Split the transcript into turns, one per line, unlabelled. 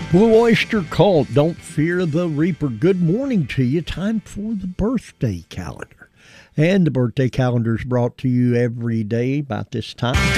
Blue Oyster Cult, Don't Fear the Reaper. Good morning to you. Time for the birthday calendar. And the birthday calendar is brought to you every day about this time.